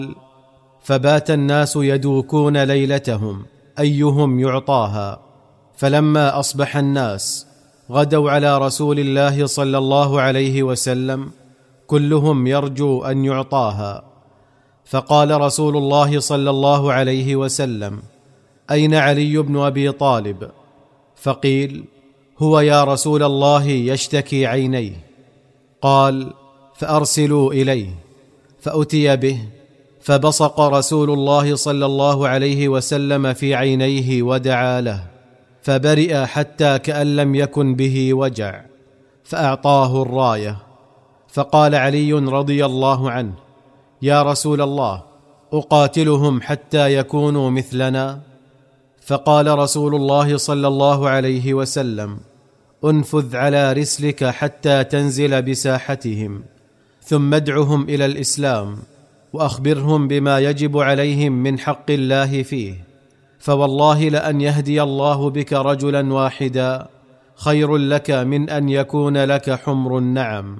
فبات الناس يدوكون ليلتهم أيهم يعطاها، فلما أصبح الناس غدوا على رسول الله صلى الله عليه وسلم كلهم يرجو أن يعطاها، فقال رسول الله صلى الله عليه وسلم: أين علي بن أبي طالب؟ فقيل: هو يا رسول الله يشتكي عينيه. قال: فأرسلوا إليه. فأتي به، فبصق رسول الله صلى الله عليه وسلم في عينيه ودعا له، فبرئ حتى كأن لم يكن به وجع، فأعطاه الراية. فقال علي رضي الله عنه: يا رسول الله، أقاتلهم حتى يكونوا مثلنا؟ فقال رسول الله صلى الله عليه وسلم: انفذ على رسلك حتى تنزل بساحتهم، ثم ادعهم إلى الإسلام، وأخبرهم بما يجب عليهم من حق الله فيه، فوالله لأن يهدي الله بك رجلا واحدا خير لك من أن يكون لك حمر النعم.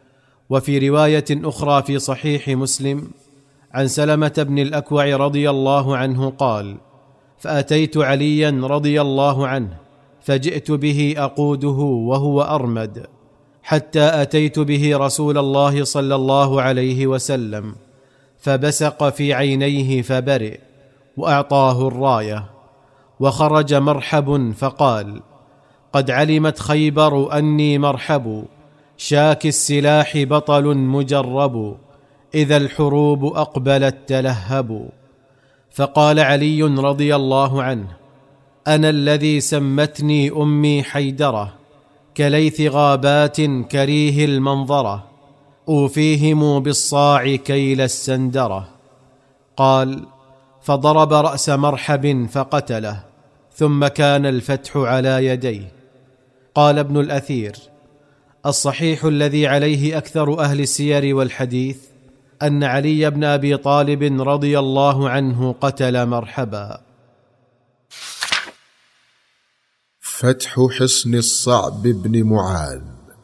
وفي رواية أخرى في صحيح مسلم عن سلمة بن الأكوع رضي الله عنه قال: فأتيت عليا رضي الله عنه فجئت به أقوده وهو أرمد، حتى أتيت به رسول الله صلى الله عليه وسلم، فبسق في عينيه فبرئ، وأعطاه الراية، وخرج مرحب فقال: قد علمت خيبر أني مرحب، شاك السلاح بطل مجرب، إذا الحروب أقبلت تلهب. فقال علي رضي الله عنه: أنا الذي سمتني أمي حيدرة، كليث غابات كريه المنظرة، أوفيهم بالصاع كيل السندرة. قال: فضرب رأس مرحب فقتله، ثم كان الفتح على يديه. قال ابن الأثير: الصحيح الذي عليه أكثر أهل السير والحديث أن علي بن أبي طالب رضي الله عنه قتل مرحبا. فتح حصن الصعب بن معاذ.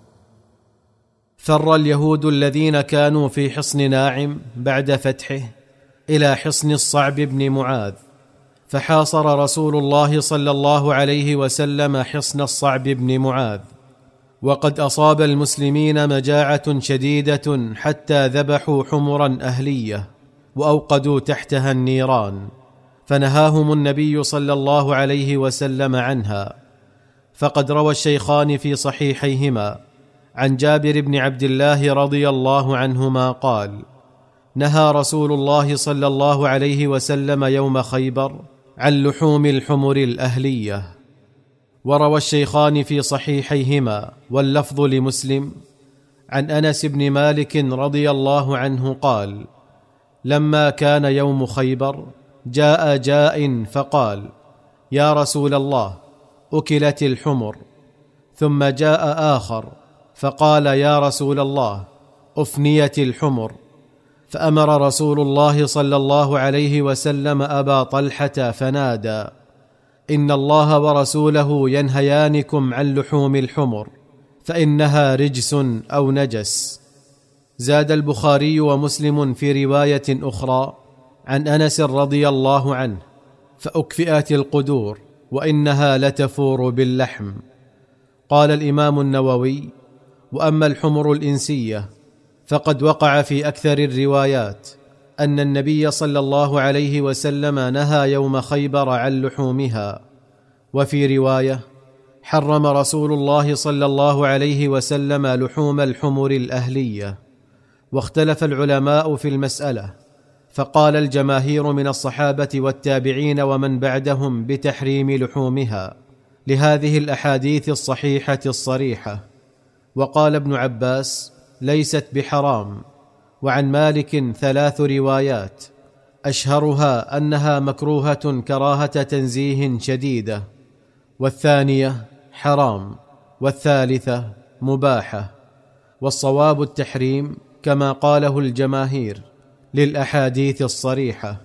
فر اليهود الذين كانوا في حصن ناعم بعد فتحه إلى حصن الصعب بن معاذ، فحاصر رسول الله صلى الله عليه وسلم حصن الصعب بن معاذ، وقد أصاب المسلمين مجاعة شديدة حتى ذبحوا حمرا أهلية وأوقدوا تحتها النيران، فنهاهم النبي صلى الله عليه وسلم عنها. فقد روى الشيخان في صحيحيهما عن جابر بن عبد الله رضي الله عنهما قال: نهى رسول الله صلى الله عليه وسلم يوم خيبر عن لحوم الحمر الأهلية. وروى الشيخان في صحيحيهما واللفظ لمسلم عن أنس بن مالك رضي الله عنه قال: لما كان يوم خيبر جاء جاء فقال: يا رسول الله، أكلت الحمر. ثم جاء آخر فقال: يا رسول الله، أفنيت الحمر. فأمر رسول الله صلى الله عليه وسلم أبا طلحة فنادى: إن الله ورسوله ينهيانكم عن لحوم الحمر، فإنها رجس أو نجس. زاد البخاري ومسلم في رواية أخرى عن أنس رضي الله عنه: فأكفئت القدور وإنها لتفور باللحم. قال الإمام النووي: وأما الحمر الإنسية فقد وقع في أكثر الروايات أن النبي صلى الله عليه وسلم نهى يوم خيبر عن لحومها. وفي رواية: حرم رسول الله صلى الله عليه وسلم لحوم الحمر الأهلية. واختلف العلماء في المسألة، فقال الجماهير من الصحابة والتابعين ومن بعدهم بتحريم لحومها لهذه الأحاديث الصحيحة الصريحة. وقال ابن عباس: ليست بحرام. وعن مالك 3 روايات، أشهرها أنها مكروهة كراهة تنزيه شديدة، والثانية حرام، والثالثة مباحة، والصواب التحريم كما قاله الجماهير للأحاديث الصريحة.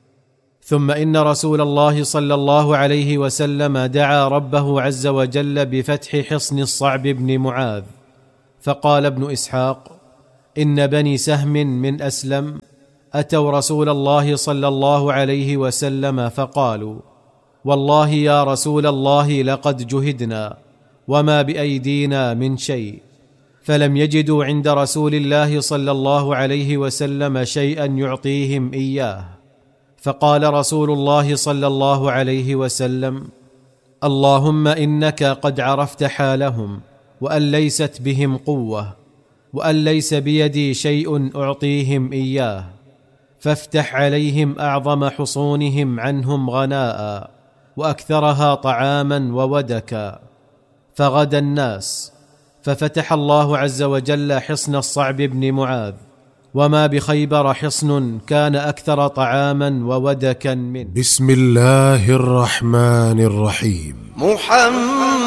ثم إن رسول الله صلى الله عليه وسلم دعا ربه عز وجل بفتح حصن الصعب بن معاذ، فقال ابن إسحاق: إن بني سهم من أسلم أتوا رسول الله صلى الله عليه وسلم فقالوا: والله يا رسول الله لقد جهدنا وما بأيدينا من شيء، فلم يجدوا عند رسول الله صلى الله عليه وسلم شيئا يعطيهم إياه، فقال رسول الله صلى الله عليه وسلم: اللهم إنك قد عرفت حالهم، وأن ليست بهم قوة، وأن ليس بيدي شيء أعطيهم إياه، فافتح عليهم أعظم حصونهم عنهم غناء وأكثرها طعاما وودكا. فغدا الناس، ففتح الله عز وجل حصن الصعب بن معاذ، وما بخيبر حصن كان أكثر طعاما وودكا منه. بسم الله الرحمن الرحيم. محمد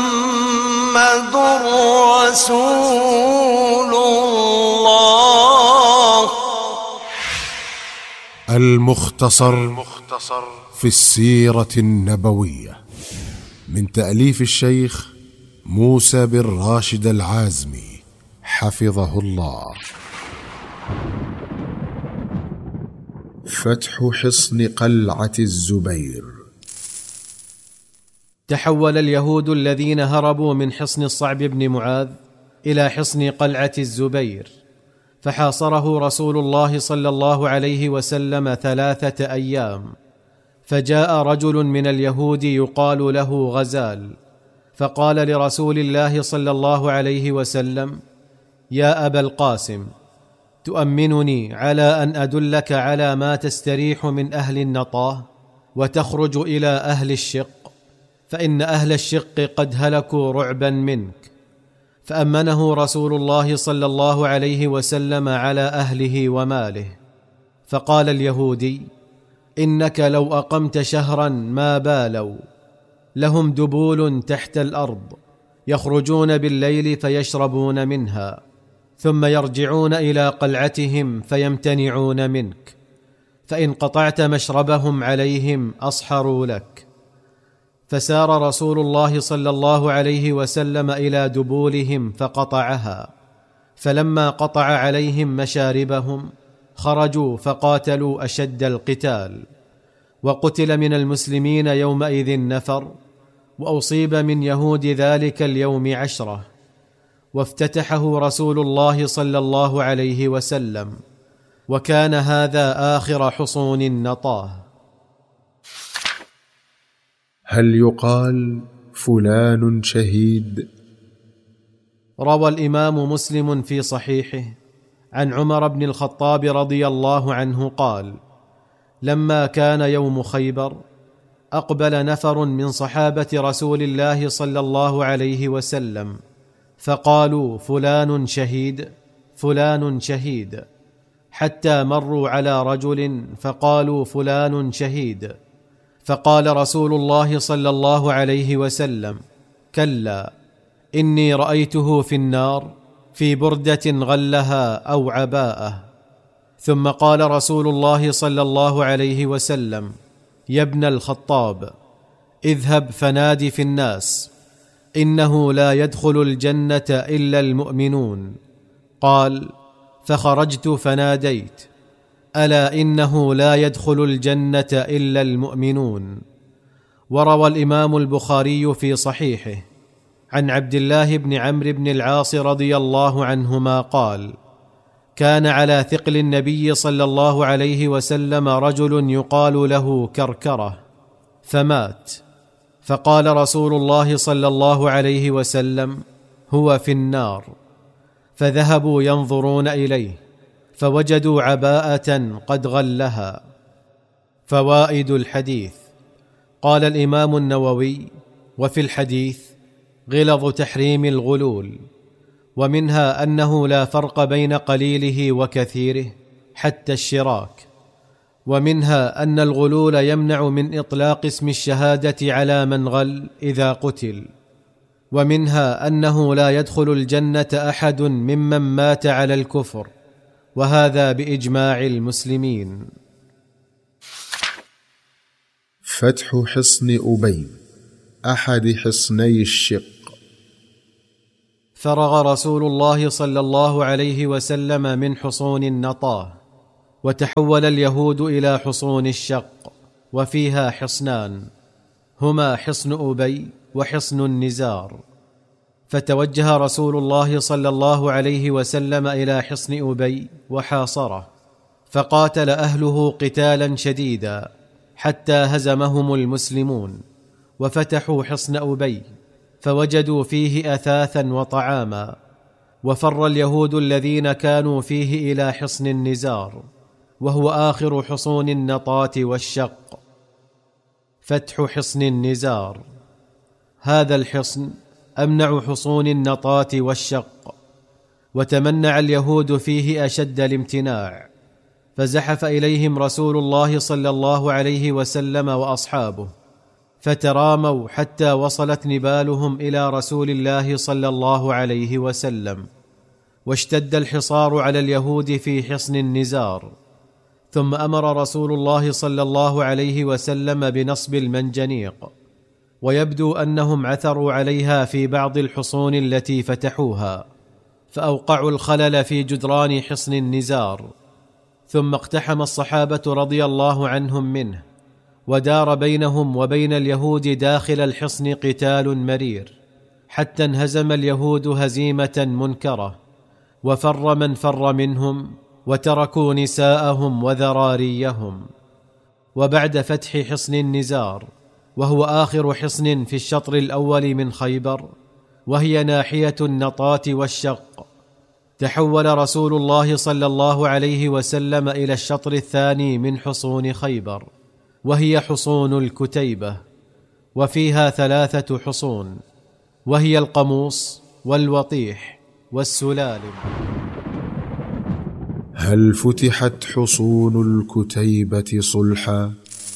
رسول الله. المختصر في السيرة النبوية، من تأليف الشيخ موسى بن راشد العازمي حفظه الله. فتح حصن قلعة الزبير. تحول اليهود الذين هربوا من حصن الصعب بن معاذ إلى حصن قلعة الزبير، فحاصره رسول الله صلى الله عليه وسلم 3 أيام. فجاء رجل من اليهود يقال له غزال، فقال لرسول الله صلى الله عليه وسلم: يا أبا القاسم، تؤمنني على أن أدلك على ما تستريح من أهل النطاه وتخرج إلى أهل الشق، فإن أهل الشق قد هلكوا رعبا منك. فأمنه رسول الله صلى الله عليه وسلم على أهله وماله. فقال اليهودي: إنك لو أقمت شهرا ما بالوا، لهم دبول تحت الأرض يخرجون بالليل فيشربون منها، ثم يرجعون إلى قلعتهم فيمتنعون منك، فإن قطعت مشربهم عليهم أصحروا لك. فسار رسول الله صلى الله عليه وسلم إلى دبولهم فقطعها، فلما قطع عليهم مشاربهم خرجوا فقاتلوا أشد القتال، وقتل من المسلمين يومئذ نفر، وأصيب من يهود ذلك اليوم 10، وافتتحه رسول الله صلى الله عليه وسلم، وكان هذا آخر حصون النطاه. هل يقال فلان شهيد؟ روى الإمام مسلم في صحيحه عن عمر بن الخطاب رضي الله عنه قال: لما كان يوم خيبر أقبل نفر من صحابة رسول الله صلى الله عليه وسلم، فقالوا: فلان شهيد، فلان شهيد، حتى مروا على رجل فقالوا: فلان شهيد. فقال رسول الله صلى الله عليه وسلم: كلا، إني رأيته في النار في بردة غلها أو عباءة. ثم قال رسول الله صلى الله عليه وسلم: يا ابن الخطاب، اذهب فنادي في الناس إنه لا يدخل الجنة إلا المؤمنون. قال: فخرجت فناديت: ألا إنه لا يدخل الجنة إلا المؤمنون. وروى الإمام البخاري في صحيحه عن عبد الله بن عمرو بن العاص رضي الله عنهما قال: كان على ثقل النبي صلى الله عليه وسلم رجل يقال له كركرة، فمات، فقال رسول الله صلى الله عليه وسلم: هو في النار. فذهبوا ينظرون إليه فوجدوا عباءة قد غلها. فوائد الحديث. قال الإمام النووي: وفي الحديث غلظ تحريم الغلول، ومنها أنه لا فرق بين قليله وكثيره حتى الشراك، ومنها أن الغلول يمنع من إطلاق اسم الشهادة على من غل إذا قتل، ومنها أنه لا يدخل الجنة أحد ممن مات على الكفر، وهذا بإجماع المسلمين. فتح حصن أبي، أحد حصني الشق. فرغ رسول الله صلى الله عليه وسلم من حصون النطاه، وتحول اليهود إلى حصون الشق، وفيها حصنان هما حصن أبي وحصن النزار. فتوجه رسول الله صلى الله عليه وسلم إلى حصن أبي وحاصره، فقاتل أهله قتالا شديدا حتى هزمهم المسلمون، وفتحوا حصن أبي فوجدوا فيه أثاثا وطعاما، وفر اليهود الذين كانوا فيه إلى حصن النزار، وهو آخر حصون النطاة والشق. فتح حصن النزار. هذا الحصن أمنع حصون النطاة والشق، وتمنع اليهود فيه أشد الامتناع، فزحف إليهم رسول الله صلى الله عليه وسلم وأصحابه، فتراموا حتى وصلت نبالهم إلى رسول الله صلى الله عليه وسلم، واشتد الحصار على اليهود في حصن النزار. ثم أمر رسول الله صلى الله عليه وسلم بنصب المنجنيق، ويبدو أنهم عثروا عليها في بعض الحصون التي فتحوها، فأوقعوا الخلل في جدران حصن النزار. ثم اقتحم الصحابة رضي الله عنهم منه، ودار بينهم وبين اليهود داخل الحصن قتال مرير، حتى انهزم اليهود هزيمة منكرة، وفر من فر منهم، وتركوا نساءهم وذراريهم. وبعد فتح حصن النزار، وهو آخر حصن في الشطر الأول من خيبر، وهي ناحية النطاة والشق، تحول رسول الله صلى الله عليه وسلم إلى الشطر الثاني من حصون خيبر، وهي حصون الكتيبة، وفيها 3 حصون، وهي القموص والوطيح والسلالم. هل فتحت حصون الكتيبة صلحا؟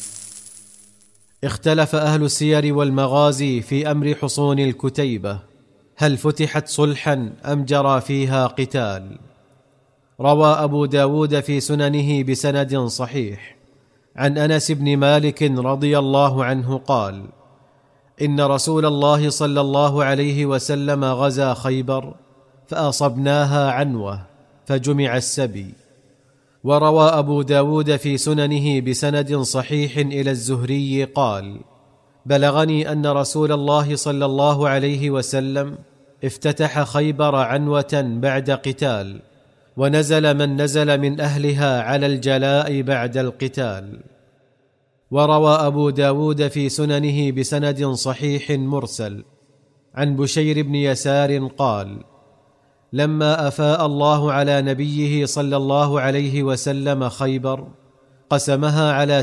اختلف أهل السير والمغازي في أمر حصون الكتيبة، هل فتحت صلحا أم جرى فيها قتال؟ روى أبو داود في سننه بسند صحيح عن أنس بن مالك رضي الله عنه قال: إن رسول الله صلى الله عليه وسلم غزا خيبر فأصبناها عنوة فجمع السبي. وروى أبو داود في سننه بسند صحيح إلى الزهري قال: بلغني أن رسول الله صلى الله عليه وسلم افتتح خيبر عنوة بعد قتال، ونزل من نزل من أهلها على الجلاء بعد القتال. وروى أبو داود في سننه بسند صحيح مرسل عن بشير بن يسار قال: لما أفاء الله على نبيه صلى الله عليه وسلم خيبر قسمها على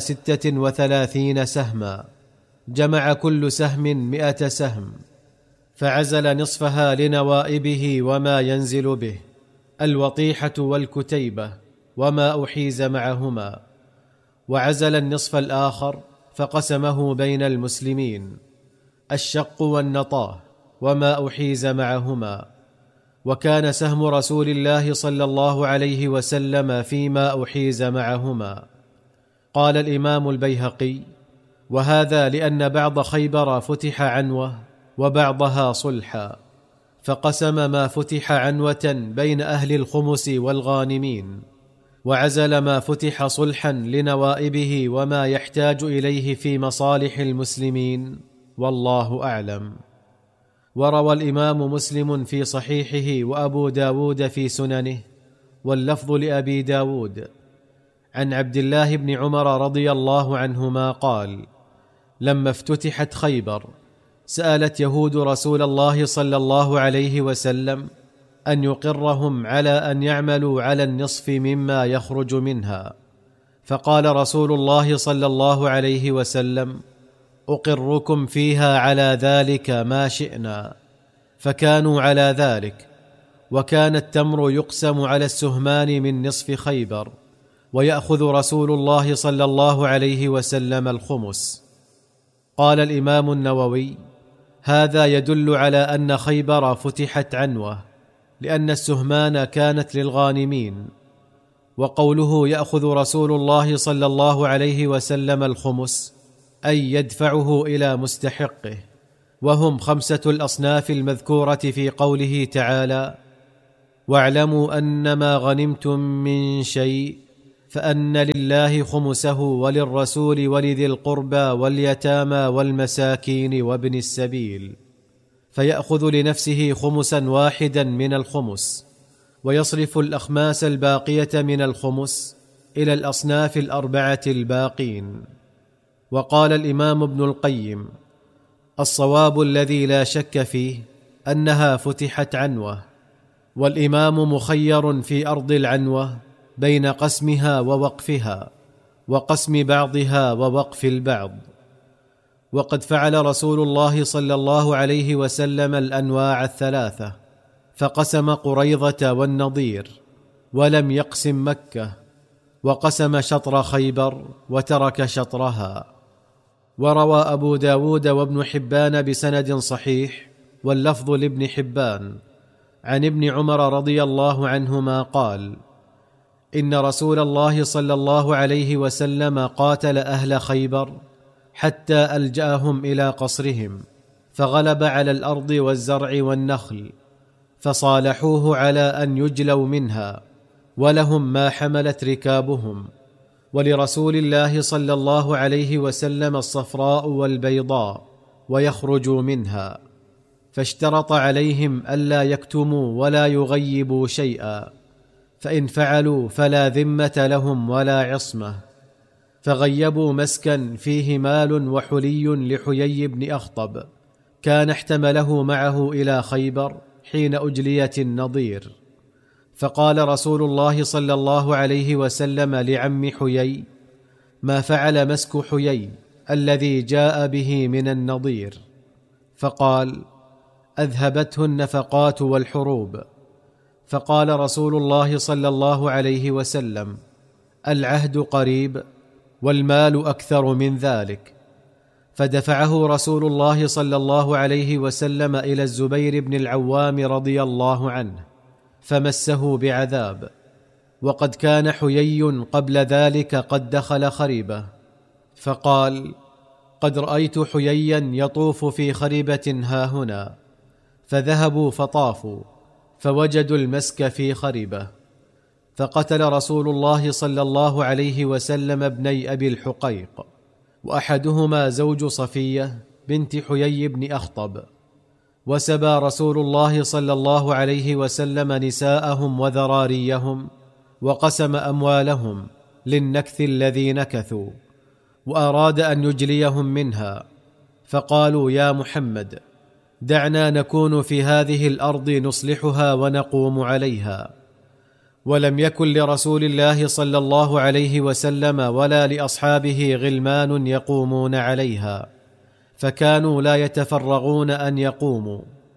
36 سهما، جمع كل سهم 100 سهم، فعزل نصفها لنوائبه وما ينزل به، الوطيحة والكتيبة وما أحيز معهما، وعزل النصف الآخر فقسمه بين المسلمين، الشق والنطاه وما أحيز معهما. وكان سهم رسول الله صلى الله عليه وسلم فيما أحيز معهما. قال الإمام البيهقي: وهذا لأن بعض خيبر فتح عنوة وبعضها صلحا، فقسم ما فتح عنوة بين أهل الخمس والغانمين، وعزل ما فتح صلحا لنوائبه وما يحتاج إليه في مصالح المسلمين، والله أعلم. وروى الإمام مسلم في صحيحه وأبو داود في سننه، واللفظ لأبي داود، عن عبد الله بن عمر رضي الله عنهما قال: لما افتتحت خيبر سألت يهود رسول الله صلى الله عليه وسلم أن يقرهم على أن يعملوا على النصف مما يخرج منها، فقال رسول الله صلى الله عليه وسلم: أقركم فيها على ذلك ما شئنا، فكانوا على ذلك. وكان التمر يقسم على السهمان من نصف خيبر، ويأخذ رسول الله صلى الله عليه وسلم الخمس. قال الإمام النووي: هذا يدل على أن خيبر فتحت عنوة، لأن السهمان كانت للغانمين. وقوله يأخذ رسول الله صلى الله عليه وسلم الخمس أي يدفعه إلى مستحقه، وهم 5 الأصناف المذكورة في قوله تعالى: واعلموا أنما غنمتم من شيء فأن لله خمسه وللرسول ولذي القربى واليتامى والمساكين وابن السبيل، فيأخذ لنفسه خمسا واحدا من الخمس، ويصرف الأخماس الباقية من الخمس إلى الأصناف الأربعة الباقين. وقال الإمام ابن القيم: الصواب الذي لا شك فيه أنها فتحت عنوة، والإمام مخير في أرض العنوة بين قسمها ووقفها، وقسم بعضها ووقف البعض. وقد فعل رسول الله صلى الله عليه وسلم الأنواع الثلاثة، فقسم قريظة والنضير، ولم يقسم مكة، وقسم شطر خيبر وترك شطرها. وروى أبو داود وابن حبان بسند صحيح، واللفظ لابن حبان، عن ابن عمر رضي الله عنهما قال: إن رسول الله صلى الله عليه وسلم قاتل أهل خيبر حتى ألجأهم إلى قصرهم، فغلب على الأرض والزرع والنخل، فصالحوه على أن يجلوا منها، ولهم ما حملت ركابهم، ولرسول الله صلى الله عليه وسلم الصفراء والبيضاء، ويخرجوا منها، فاشترط عليهم ألا يكتموا ولا يغيبوا شيئا، فإن فعلوا فلا ذمة لهم ولا عصمة. فغيبوا مسكا فيه مال وحلي لحيي بن أخطب، كان احتمله معه إلى خيبر حين أجليت النضير، فقال رسول الله صلى الله عليه وسلم لعم حيي: ما فعل مسك حيي الذي جاء به من النضير؟ فقال: أذهبته النفقات والحروب. فقال رسول الله صلى الله عليه وسلم: العهد قريب، والمال أكثر من ذلك. فدفعه رسول الله صلى الله عليه وسلم إلى الزبير بن العوام رضي الله عنه، فمسه بعذاب، وقد كان حيي قبل ذلك قد دخل خريبة، فقال: قد رأيت حييا يطوف في خريبة هاهنا، فذهبوا فطافوا فوجدوا المسك في خريبة، فقتل رسول الله صلى الله عليه وسلم ابني أبي الحقيق، وأحدهما زوج صفية بنت حيي بن أخطب، وسبى رسول الله صلى الله عليه وسلم نساءهم وذراريهم، وقسم أموالهم للنكث الذي نكثوا، وأراد أن يجليهم منها، فقالوا: يا محمد، دعنا نكون في هذه الأرض نصلحها ونقوم عليها. ولم يكن لرسول الله صلى الله عليه وسلم ولا لأصحابه غلمان يقومون عليها، فكانوا لا يتفرغون أن يقوموا،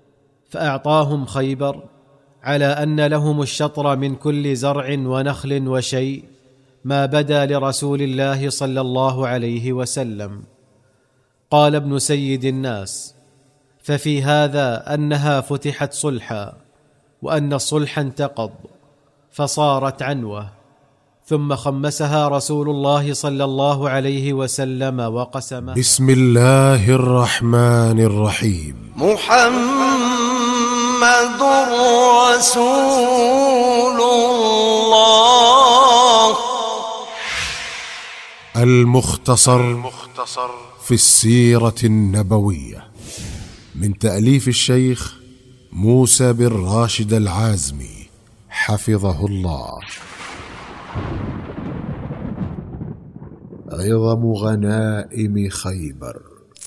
فأعطاهم خيبر على أن لهم الشطر من كل زرع ونخل وشيء ما بدا لرسول الله صلى الله عليه وسلم. قال ابن سيد الناس: ففي هذا أنها فتحت صلحا، وأن الصلح انتقض فصارت عنوة، ثم خمسها رسول الله صلى الله عليه وسلم وقسمها. بسم الله الرحمن الرحيم. محمد رسول الله. المختصر في السيرة النبوية، من تأليف الشيخ موسى بن راشد العازمي حفظه الله. عظم غنائم خيبر.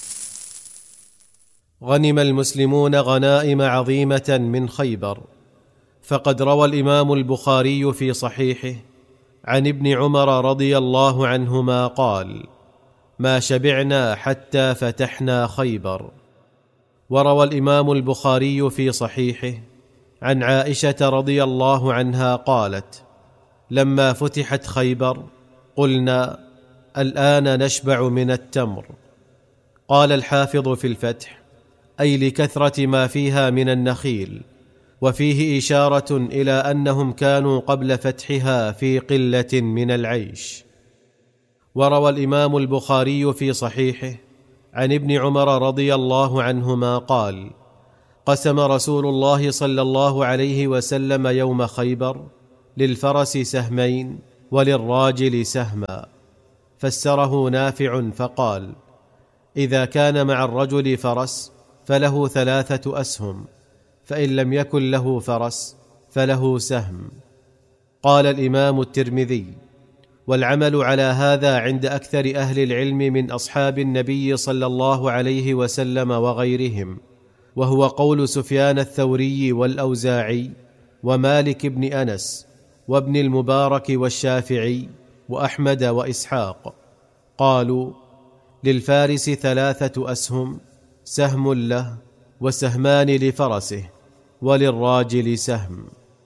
غنم المسلمون غنائم عظيمة من خيبر، فقد روى الإمام البخاري في صحيحه عن ابن عمر رضي الله عنهما قال: ما شبعنا حتى فتحنا خيبر. وروى الإمام البخاري في صحيحه عن عائشة رضي الله عنها قالت: لما فتحت خيبر قلنا: الآن نشبع من التمر. قال الحافظ في الفتح: أي لكثرة ما فيها من النخيل، وفيه إشارة إلى أنهم كانوا قبل فتحها في قلة من العيش. وروى الإمام البخاري في صحيحه عن ابن عمر رضي الله عنهما قال: قسم رسول الله صلى الله عليه وسلم يوم خيبر للفرس سهمين وللراجل سهما. فسره نافع فقال: إذا كان مع الرجل فرس فله 3 أسهم، فإن لم يكن له فرس فله سهم. قال الإمام الترمذي: والعمل على هذا عند أكثر أهل العلم من أصحاب النبي صلى الله عليه وسلم وغيرهم، وهو قول سفيان الثوري والأوزاعي ومالك بن أنس وابن المبارك والشافعي وأحمد وإسحاق. قالوا: للفارس 3 أسهم، سهم له وسهمان لفرسه، وللراجل سهم.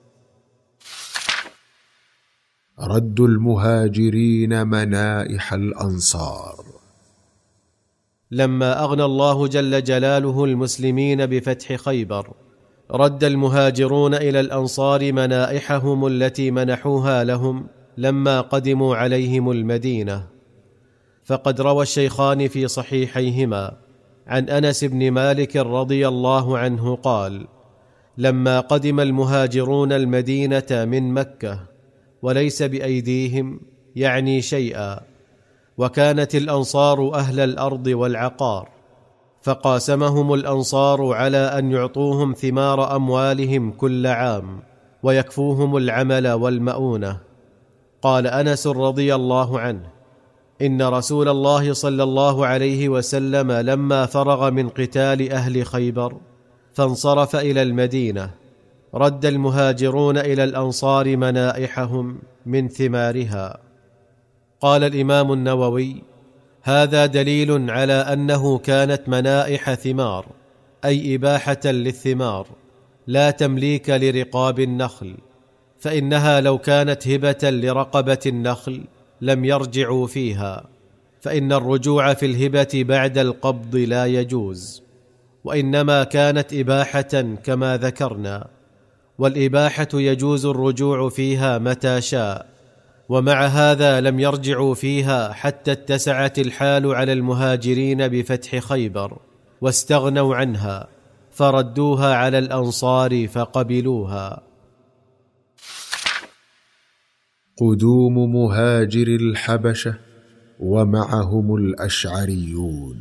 رد المهاجرين منائح الأنصار. لما أغنى الله جل جلاله المسلمين بفتح خيبر، رد المهاجرون إلى الأنصار منائحهم التي منحوها لهم لما قدموا عليهم المدينة. فقد روى الشيخان في صحيحيهما عن أنس بن مالك رضي الله عنه قال: لما قدم المهاجرون المدينة من مكة وليس بأيديهم يعني شيئا، وكانت الأنصار أهل الأرض والعقار، فقاسمهم الأنصار على أن يعطوهم ثمار أموالهم كل عام ويكفوهم العمل والمؤونة. قال أنس رضي الله عنه: إن رسول الله صلى الله عليه وسلم لما فرغ من قتال أهل خيبر فانصرف إلى المدينة، رد المهاجرون إلى الأنصار منائحهم من ثمارها. قال الإمام النووي: هذا دليل على أنه كانت منائح ثمار، أي إباحة للثمار، لا تمليك لرقاب النخل، فإنها لو كانت هبة لرقبة النخل لم يرجعوا فيها، فإن الرجوع في الهبة بعد القبض لا يجوز، وإنما كانت إباحة كما ذكرنا، والإباحة يجوز الرجوع فيها متى شاء، ومع هذا لم يرجعوا فيها حتى اتسعت الحال على المهاجرين بفتح خيبر واستغنوا عنها، فردوها على الأنصار فقبلوها. قدوم مهاجر الحبشة ومعهم الأشعريون.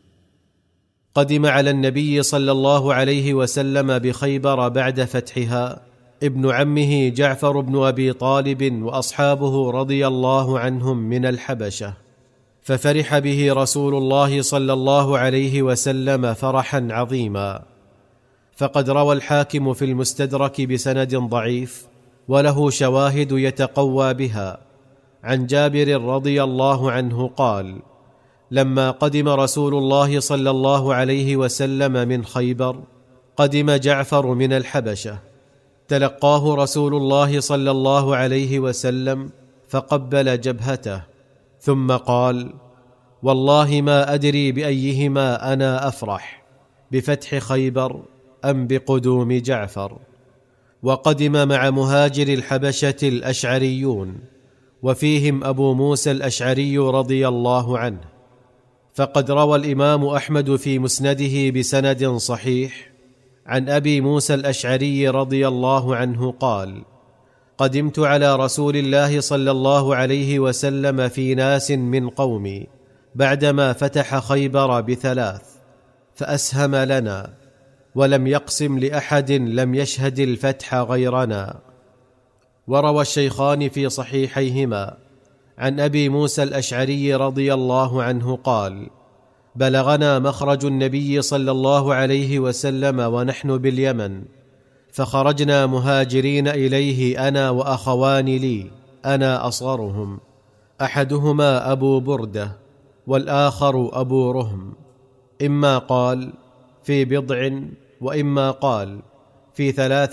قدم على النبي صلى الله عليه وسلم بخيبر بعد فتحها ابن عمه جعفر بن أبي طالب وأصحابه رضي الله عنهم من الحبشة، ففرح به رسول الله صلى الله عليه وسلم فرحا عظيما. فقد روى الحاكم في المستدرك بسند ضعيف وله شواهد يتقوى بها عن جابر رضي الله عنه قال: لما قدم رسول الله صلى الله عليه وسلم من خيبر قدم جعفر من الحبشة، تلقاه رسول الله صلى الله عليه وسلم فقبل جبهته، ثم قال: والله ما أدري بأيهما أنا أفرح، بفتح خيبر أم بقدوم جعفر. وقدم مع مهاجر الحبشة الأشعريون، وفيهم أبو موسى الأشعري رضي الله عنه. فقد روى الإمام أحمد في مسنده بسند صحيح عن أبي موسى الأشعري رضي الله عنه قال: قدمت على رسول الله صلى الله عليه وسلم في ناس من قومي بعدما فتح خيبر ب3، فأسهم لنا، ولم يقسم لأحد لم يشهد الفتح غيرنا. وروى الشيخان في صحيحيهما عن أبي موسى الأشعري رضي الله عنه قال: بلغنا مخرج النبي صلى الله عليه وسلم ونحن باليمن، فخرجنا مهاجرين إليه أنا وأخوان لي، أنا أصغرهم، أحدهما أبو بردة والآخر أبو رهم، إما قال في 50 وإما قال في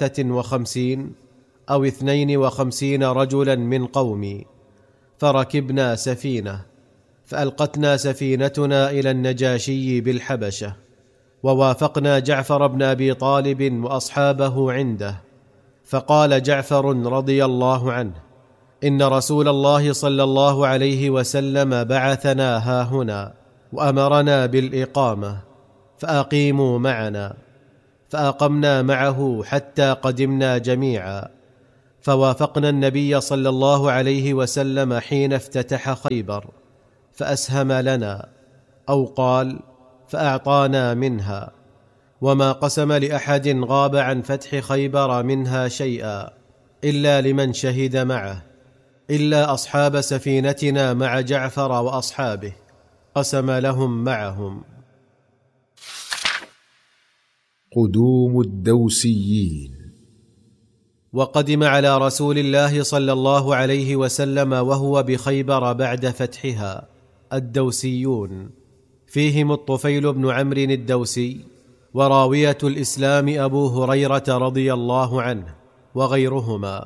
53 أو 52 رجلا من قومي، فركبنا سفينة، فألقتنا سفينتنا إلى النجاشي بالحبشة، ووافقنا جعفر بن أبي طالب وأصحابه عنده، فقال جعفر رضي الله عنه: إن رسول الله صلى الله عليه وسلم بعثنا هاهنا وأمرنا بالإقامة، فأقيموا معنا. فأقمنا معه حتى قدمنا جميعا، فوافقنا النبي صلى الله عليه وسلم حين افتتح خيبر فأسهم لنا، أو قال فأعطانا منها، وما قسم لأحد غاب عن فتح خيبر منها شيئا إلا لمن شهد معه، إلا أصحاب سفينتنا مع جعفر وأصحابه قسم لهم معهم. قدوم الدوسيين. وقدم على رسول الله صلى الله عليه وسلم وهو بخيبر بعد فتحها الدوسيون، فيهم الطفيل بن عمرو الدوسي، وراوية الإسلام أبو هريرة رضي الله عنه وغيرهما.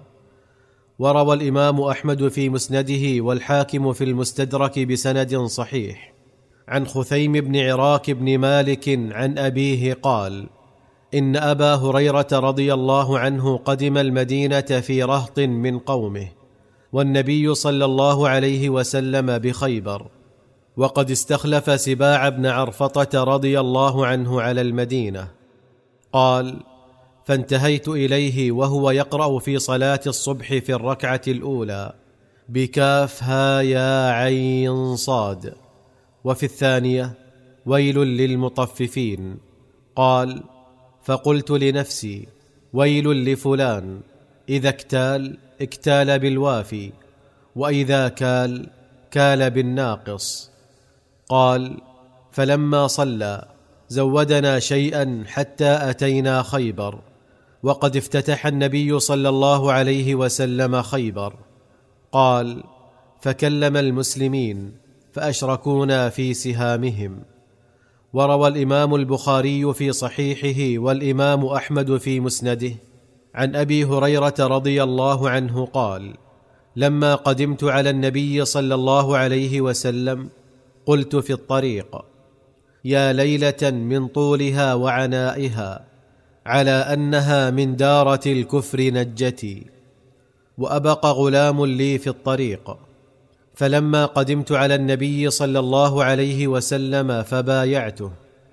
وروى الإمام أحمد في مسنده والحاكم في المستدرك بسند صحيح عن خثيم بن عراك بن مالك عن أبيه قال: إن أبا هريرة رضي الله عنه قدم المدينة في رهط من قومه، والنبي صلى الله عليه وسلم بخيبر، وقد استخلف سباع بن عرفطة رضي الله عنه على المدينة. قال: فانتهيت إليه وهو يقرأ في صلاة الصبح في الركعة الأولى بكاف ها يا عين صاد، وفي الثانية ويل للمطففين. قال: فقلت لنفسي ويل لفلان، إذا اكتال اكتال بالوافي، وإذا كال كال بالناقص. قال: فلما صلى زودنا شيئا حتى أتينا خيبر، وقد افتتح النبي صلى الله عليه وسلم خيبر. قال: فكلم المسلمين فأشركونا في سهامهم. وروى الإمام البخاري في صحيحه والإمام أحمد في مسنده عن أبي هريرة رضي الله عنه قال: لما قدمت على النبي صلى الله عليه وسلم قلت في الطريق: يا ليلة من طولها وعنائها، على أنها من دارة الكفر نجتي. وأبق غلام لي في الطريق، فلما قدمت على النبي صلى الله عليه وسلم فبايعته،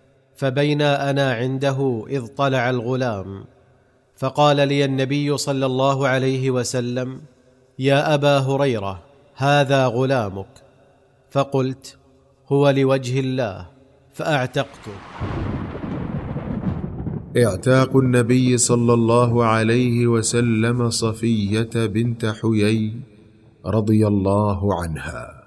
فبينا أنا عنده إذ طلع الغلام، فقال لي النبي صلى الله عليه وسلم: يا أبا هريرة، هذا غلامك. فقلت: هو لوجه الله، فأعتقته. اعتاق النبي صلى الله عليه وسلم صفية بنت حيي رضي الله عنها.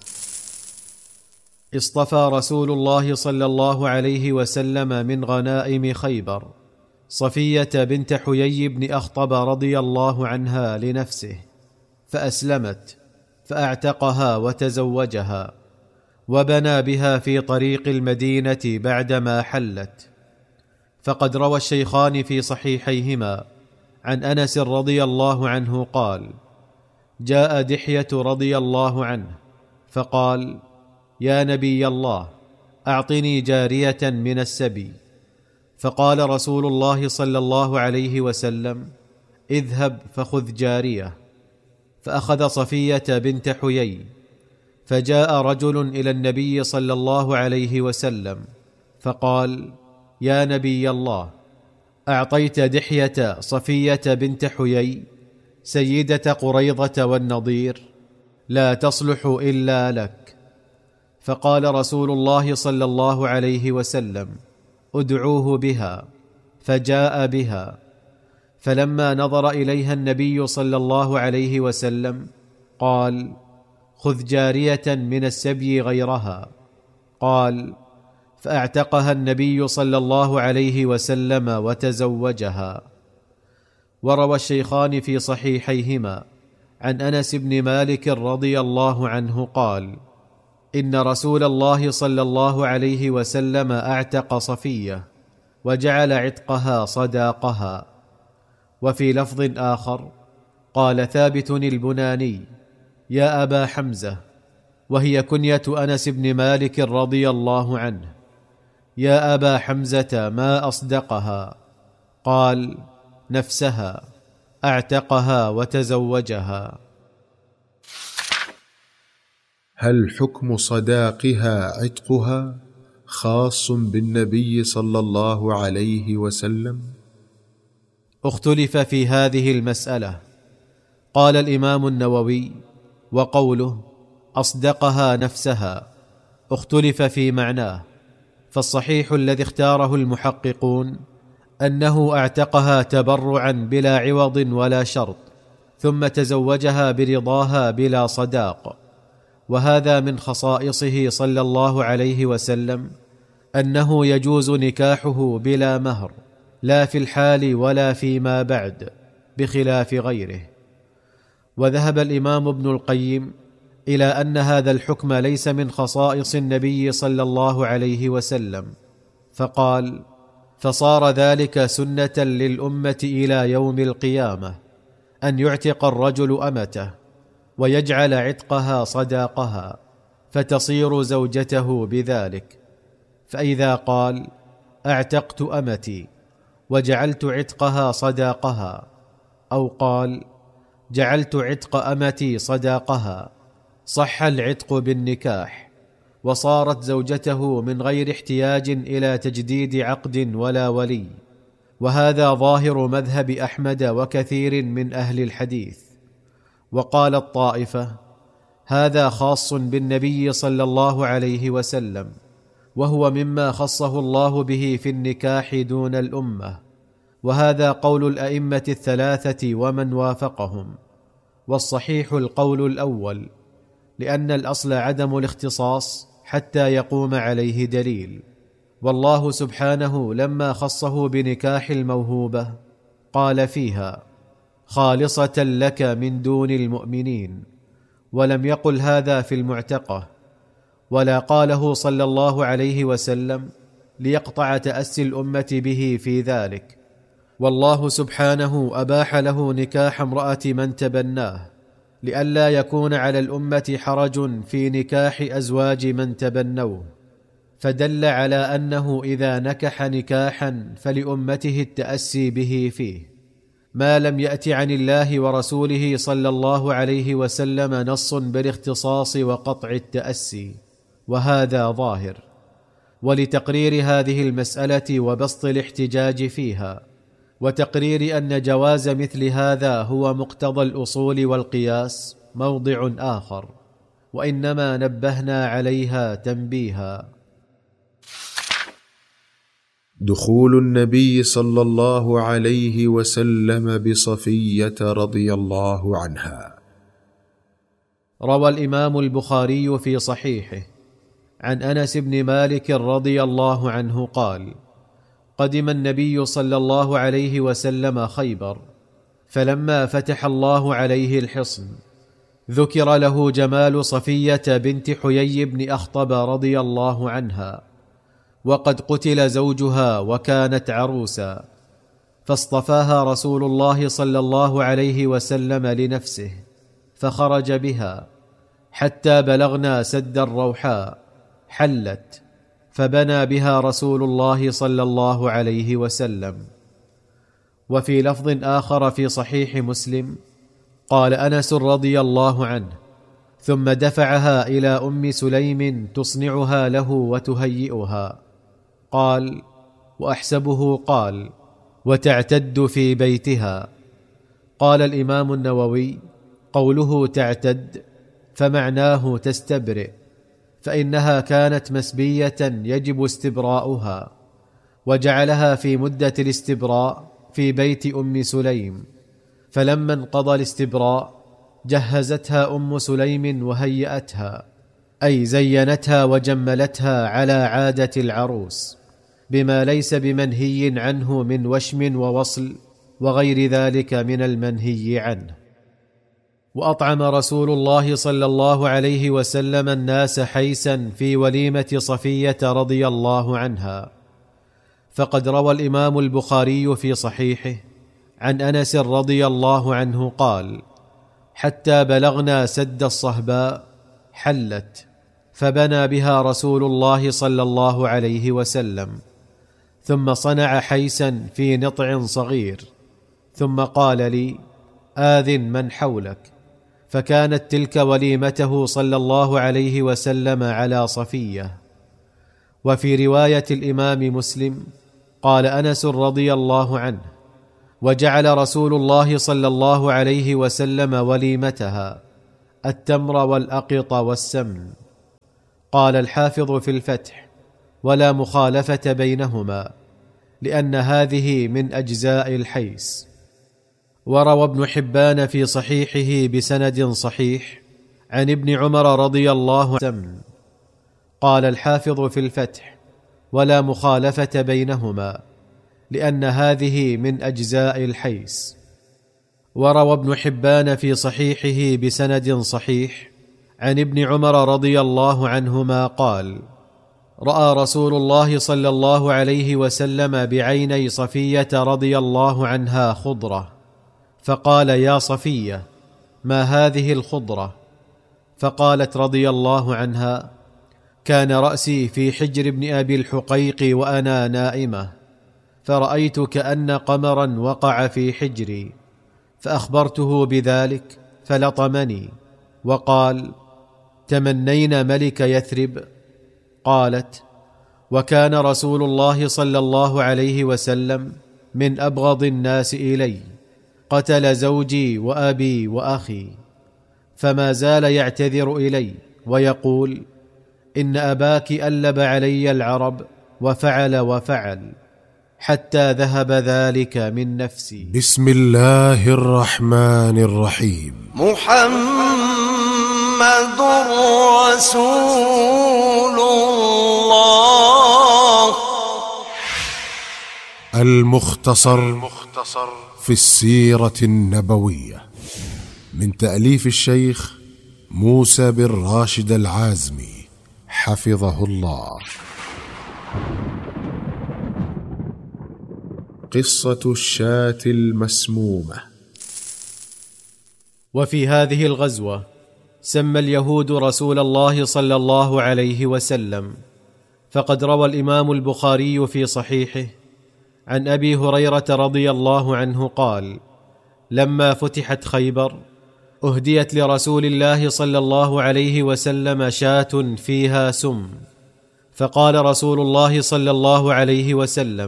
اصطفى رسول الله صلى الله عليه وسلم من غنائم خيبر صفية بنت حيي بن أخطب رضي الله عنها لنفسه، فأسلمت، فأعتقها وتزوجها، وبنى بها في طريق المدينة بعدما حلت. فقد روى الشيخان في صحيحيهما عن أنس رضي الله عنه قال: جاء دحية رضي الله عنه فقال: يا نبي الله، أعطني جارية من السبي. فقال رسول الله صلى الله عليه وسلم: اذهب فخذ جارية. فأخذ صفية بنت حيي، فجاء رجل إلى النبي صلى الله عليه وسلم فقال: يا نبي الله، أعطيت دحية صفية بنت حيي سيدة قريظة والنضير، لا تصلح إلا لك. فقال رسول الله صلى الله عليه وسلم: ادعوه بها. فجاء بها، فلما نظر إليها النبي صلى الله عليه وسلم قال: خذ جارية من السبي غيرها. قال: فأعتقها النبي صلى الله عليه وسلم وتزوجها. وروى الشيخان في صحيحيهما عن أنس بن مالك رضي الله عنه قال: إن رسول الله صلى الله عليه وسلم أعتق صفية وجعل عتقها صداقها. وفي لفظ آخر قال ثابت البناني: يا أبا حمزة، وهي كنية أنس بن مالك رضي الله عنه: يا أبا حمزة، ما أصدقها؟ قال: نفسها، أعتقها وتزوجها. هل حكم صداقها عتقها خاص بالنبي صلى الله عليه وسلم؟ اختلف في هذه المسألة. قال الإمام النووي: وقوله أصدقها نفسها اختلف في معناه، فالصحيح الذي اختاره المحققون أنه اعتقها تبرعا بلا عوض ولا شرط، ثم تزوجها برضاها بلا صداق. وهذا من خصائصه صلى الله عليه وسلم أنه يجوز نكاحه بلا مهر، لا في الحال ولا فيما بعد، بخلاف غيره. وذهب الإمام ابن القيم إلى أن هذا الحكم ليس من خصائص النبي صلى الله عليه وسلم، فقال: فصار ذلك سنة للأمة إلى يوم القيامة، أن يعتق الرجل أمته ويجعل عتقها صداقها، فتصير زوجته بذلك. فإذا قال: اعتقت أمتي وجعلت عتقها صداقها، أو قال: جعلت عتق أمتي صداقها، صح العتق بالنكاح، وصارت زوجته من غير احتياج إلى تجديد عقد ولا ولي. وهذا ظاهر مذهب أحمد وكثير من أهل الحديث. وقال الطائفة: هذا خاص بالنبي صلى الله عليه وسلم، وهو مما خصه الله به في النكاح دون الأمة. وهذا قول الأئمة الثلاثة ومن وافقهم، والصحيح القول الأول، لأن الأصل عدم الاختصاص حتى يقوم عليه دليل. والله سبحانه لما خصه بنكاح الموهوبة قال فيها: خالصة لك من دون المؤمنين، ولم يقل هذا في المعتقة، ولا قاله صلى الله عليه وسلم ليقطع تأسي الأمة به في ذلك. والله سبحانه أباح له نكاح امرأة من تبناه، لئلا يكون على الأمة حرج في نكاح أزواج من تبنوه، فدل على أنه إذا نكح نكاحا فلأمته التأسي به فيه، ما لم يأت عن الله ورسوله صلى الله عليه وسلم نص بالاختصاص وقطع التأسي، وهذا ظاهر. ولتقرير هذه المسألة وبسط الاحتجاج فيها، وتقرير أن جواز مثل هذا هو مقتضى الأصول والقياس، موضع آخر، وإنما نبهنا عليها تنبيها. دخول النبي صلى الله عليه وسلم بصفية رضي الله عنها. روى الإمام البخاري في صحيحه عن أنس بن مالك رضي الله عنه قال: قدم النبي صلى الله عليه وسلم خيبر، فلما فتح الله عليه الحصن ذكر له جمال صفية بنت حيي بن أخطب رضي الله عنها، وقد قتل زوجها وكانت عروسا، فاصطفاها رسول الله صلى الله عليه وسلم لنفسه، فخرج بها حتى بلغنا سد الروحاء، حلت، فبنى بها رسول الله صلى الله عليه وسلم. وفي لفظ آخر في صحيح مسلم قال أنس رضي الله عنه: ثم دفعها إلى أم سليم تصنعها له وتهيئها. قال: وأحسبه قال: وتعتد في بيتها. قال الإمام النووي: قوله تعتد فمعناه تستبرئ، فإنها كانت مسبية يجب استبراؤها، وجعلها في مدة الاستبراء في بيت أم سليم، فلما انقضى الاستبراء جهزتها أم سليم وهيأتها، أي زينتها وجملتها على عادة العروس، بما ليس بمنهي عنه من وشم ووصل وغير ذلك من المنهي عنه. وأطعم رسول الله صلى الله عليه وسلم الناس حيسا في وليمة صفية رضي الله عنها. فقد روى الإمام البخاري في صحيحه عن أنس رضي الله عنه قال: حتى بلغنا سد الصهباء، حلت، فبنى بها رسول الله صلى الله عليه وسلم، ثم صنع حيسا في نطع صغير، ثم قال لي: آذن من حولك. فكانت تلك وليمته صلى الله عليه وسلم على صفية. وفي رواية الإمام مسلم قال أنس رضي الله عنه: وجعل رسول الله صلى الله عليه وسلم وليمتها التمر والأقط والسمن. قال الحافظ في الفتح: ولا مخالفة بينهما، لأن هذه من أجزاء الحيس. وروى ابن حبان في صحيحه بسند صحيح عن ابن عمر رضي الله عنه. قال الحافظ في الفتح: ولا مخالفة بينهما، لأن هذه من أجزاء الحيس. وروى ابن حبان في صحيحه بسند صحيح عن ابن عمر رضي الله عنهما قال: رأى رسول الله صلى الله عليه وسلم بعيني صفية رضي الله عنها خضرة، فقال: يا صفية، ما هذه الخضرة؟ فقالت رضي الله عنها: كان رأسي في حجر ابن أبي الحقيق وأنا نائمة، فرأيت كأن قمرا وقع في حجري، فأخبرته بذلك فلطمني وقال: تمنين ملك يثرب؟ قالت: وكان رسول الله صلى الله عليه وسلم من أبغض الناس إلي، قتل زوجي وأبي وأخي. فما زال يعتذر إلي ويقول: إن أباك ألب علي العرب وفعل وفعل، حتى ذهب ذلك من نفسي. بسم الله الرحمن الرحيم. محمد رسول الله. المختصر في السيرة النبوية، من تأليف الشيخ موسى بن راشد العازمي حفظه الله. قصة الشاة المسمومة. وفي هذه الغزوة سمى اليهود رسول الله صلى الله عليه وسلم، فقد روى الإمام البخاري في صحيحه عن أبي هريرة رضي الله عنه قال: لما فتحت خيبر أهديت لرسول الله صلى الله عليه وسلم شاة فيها سم، فقال رسول الله صلى الله عليه وسلم: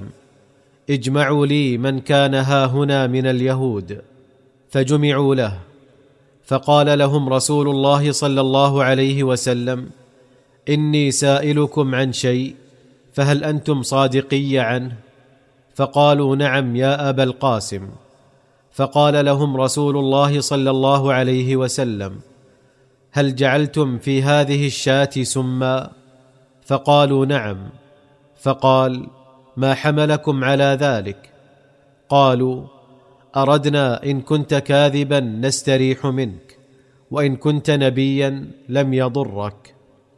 اجمعوا لي من كان هاهنا من اليهود، فجمعوا له. فقال لهم رسول الله صلى الله عليه وسلم: إني سائلكم عن شيء، فهل أنتم صادقي عنه؟ فقالوا: نعم يا أبا القاسم. فقال لهم رسول الله صلى الله عليه وسلم: هل جعلتم في هذه الشاة سما؟ فقالوا: نعم. فقال: ما حملكم على ذلك؟ قالوا: أردنا إن كنت كاذبا نستريح منك، وإن كنت نبيا لم يضرك.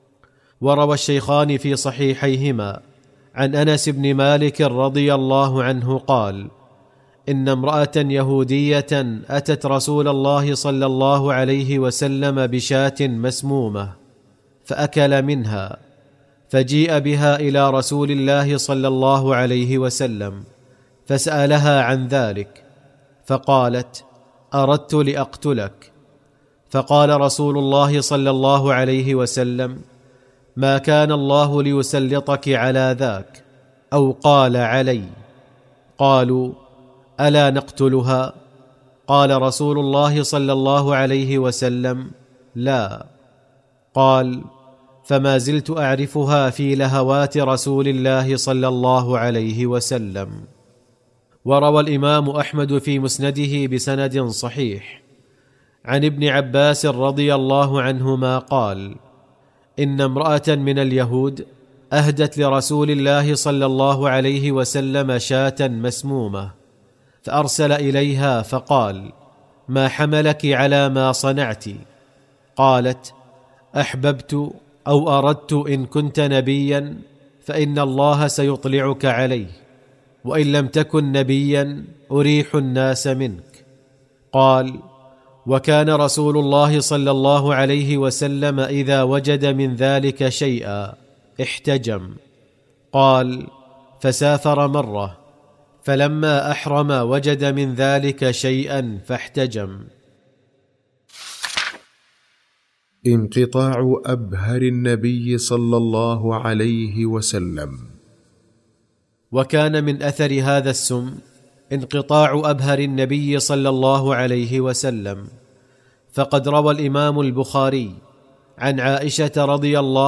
وروى الشيخان في صحيحيهما عن أنس بن مالك رضي الله عنه قال: إن امرأة يهودية أتت رسول الله صلى الله عليه وسلم بشاة مسمومة، فأكل منها، فجيء بها إلى رسول الله صلى الله عليه وسلم، فسألها عن ذلك، فقالت: أردت لأقتلك. فقال رسول الله صلى الله عليه وسلم: ما كان الله ليسلطك على ذاك، أو قال علي. قالوا: ألا نقتلها؟ قال رسول الله صلى الله عليه وسلم: لا. قال: فما زلت أعرفها في لهوات رسول الله صلى الله عليه وسلم. وروى الإمام أحمد في مسنده بسند صحيح عن ابن عباس رضي الله عنهما قال: إن امرأة من اليهود أهدت لرسول الله صلى الله عليه وسلم شاة مسمومة، فأرسل إليها فقال: ما حملك على ما صنعت؟ قالت: أحببت أو أردت إن كنت نبيا فإن الله سيطلعك عليه، وإن لم تكن نبيا أريح الناس منك. قال: وكان رسول الله صلى الله عليه وسلم إذا وجد من ذلك شيئا احتجم. قال: فسافر مرة، فلما أحرم وجد من ذلك شيئا فاحتجم. انقطاع أبهر النبي صلى الله عليه وسلم. وكان من أثر هذا السم انقطاع أبهر النبي صلى الله عليه وسلم. فقد روى الإمام البخاري عن عائشة رضي الله